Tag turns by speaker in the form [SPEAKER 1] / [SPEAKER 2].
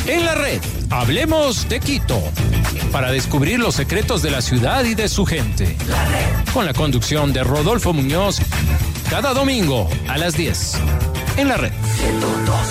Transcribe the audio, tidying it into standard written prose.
[SPEAKER 1] En la red, hablemos de Quito, para descubrir los secretos de la ciudad y de su gente. Con la conducción de Rodolfo Muñoz, cada domingo a las 10. En la red.